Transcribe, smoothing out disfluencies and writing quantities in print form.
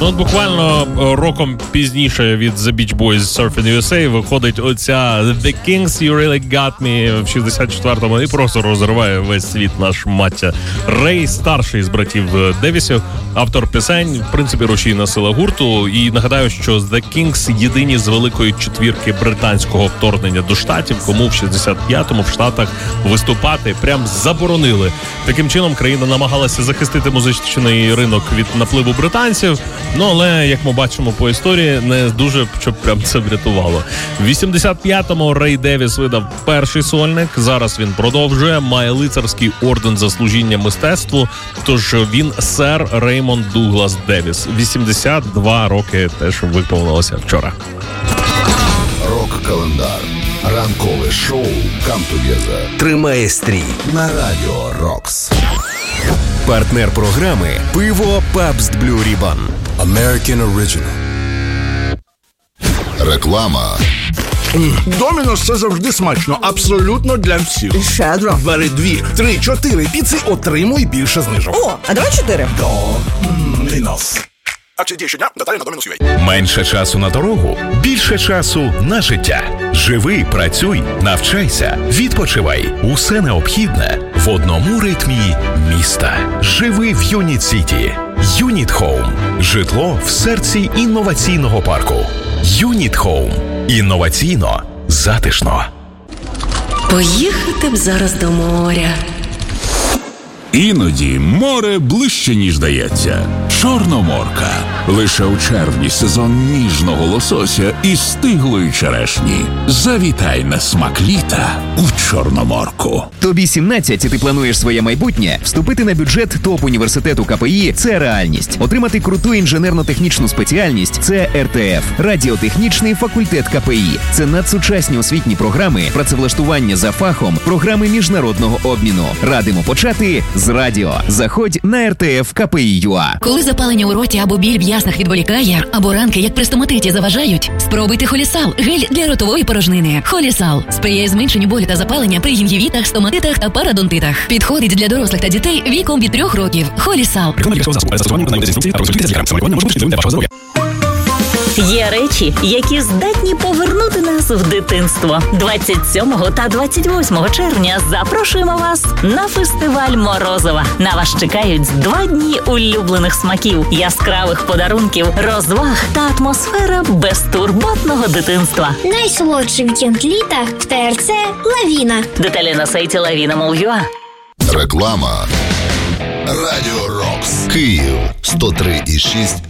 Ну, буквально роком пізніше від The Beach Boys Surfing USA виходить оця The Kings You Really Got Me в 64-му і просто розриває весь світ на шмаття. Рей, старший з братів Девісів, автор пісень, в принципі, рушійна сила гурту. І нагадаю, що The Kings єдині з великої четвірки британського вторгнення до Штатів, кому в 65-му в Штатах виступати прям заборонили. Таким чином, країна намагалася захистити музичний ринок від напливу британців. Ну, але, як ми бачимо по історії, не дуже, щоб прям це врятувало. В 85-му Рей Девіс видав перший сольник, зараз він продовжує, має лицарський орден за служіння мистецтву, тож він сер Реймонд Дуглас Девіс. 82 роки теж виповнилося вчора. Рок-календар. Ранкове шоу «Come Together» тримає стрій на Радіо Рокс. Партнер програми «Пиво Pabst Blue Ribbon». American Original. Реклама. Домінос – це завжди смачно, абсолютно для всіх. Щедро. Бери 2, 3, 4 піци, отримуй більше знижок. О, а давай 4. Домінос. Акції діє щодня, деталі на Домінос.ua. Менше часу на дорогу, більше часу на життя. Живи, працюй, навчайся, відпочивай. Усе необхідне в одному ритмі міста. Живи в Юніт Сіті. Юніт Хоум. Житло в серці інноваційного парку. Юніт Хоум. Інноваційно, затишно. Поїхати б зараз до моря. Іноді море ближче, ніж здається. Чорноморка. Лише у червні сезон ніжного лосося і стиглої черешні. Завітай на смак літа у Чорноморку. Тобі 17 і ти плануєш своє майбутнє? Вступити на бюджет топ-університету КПІ – це реальність. Отримати круту інженерно-технічну спеціальність – це РТФ. Радіотехнічний факультет КПІ. Це надсучасні освітні програми, працевлаштування за фахом, програми міжнародного обміну. Радимо почати з радіо. Заходь на РТФ КПІ.ЮА. Коли запалення у роті або біль в яснах відволікає, або ранки, як при стоматиті, заважають, спробуйте Холісал – гель для ротової порожнини. Холісал сприяє зменшенню болю та запалення при гінгівітах, стоматитах та парадонтитах. Підходить для дорослих та дітей віком від 3 років. Холісал. Є речі, які здатні повернути нас в дитинство. 27 та 28 червня запрошуємо вас на фестиваль Морозова. На вас чекають 2 дні улюблених смаків, яскравих подарунків, розваг та атмосфера безтурботного дитинства. Найсолодший вікенд літа в ТРЦ «Лавіна». Деталі на сайті lavina.mol.ua. Реклама. Радіо Рокс. Київ 103,6